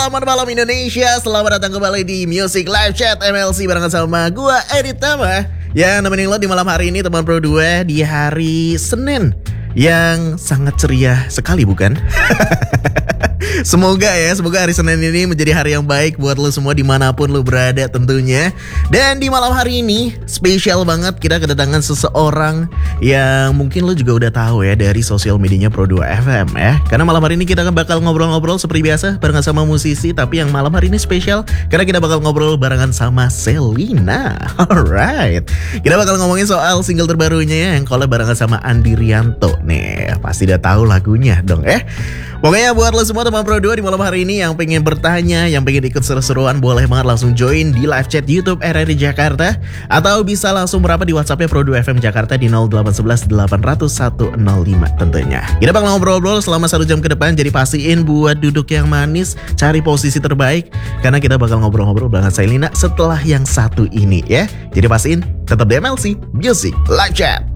Selamat malam Indonesia, selamat datang kembali di Music Live Chat MLC barengan sama gua Edit Tama yang nemenin lo di malam hari ini teman Pro 2 di hari Senin yang sangat ceria sekali bukan? Semoga hari Senin ini menjadi hari yang baik buat lo semua dimanapun lo berada tentunya. Dan di malam hari ini spesial banget kita kedatangan seseorang yang mungkin lo juga udah tahu ya dari sosial medianya Pro 2 FM ya. Karena malam hari ini kita bakal ngobrol-ngobrol seperti biasa barengan sama musisi. Tapi yang malam hari ini spesial karena kita bakal ngobrol barengan sama Selina. Alright, kita bakal ngomongin soal single terbarunya ya yang collab barengan sama Andi Rianto nih. Pasti udah tahu lagunya dong Pokoknya buat lo semua teman Pro 2 di malam hari ini yang pengen bertanya, yang pengen ikut seru-seruan, boleh banget langsung join di live chat YouTube RRI Jakarta. Atau bisa langsung merapat di WhatsAppnya Pro 2 FM Jakarta di 0811 800 105 tentunya. Kita bakal ngobrol-ngobrol selama 1 jam ke depan, jadi pastiin buat duduk yang manis, cari posisi terbaik. Karena kita bakal ngobrol-ngobrol dengan Selina setelah yang satu ini ya. Jadi pastiin tetap di MLC Music Live Chat.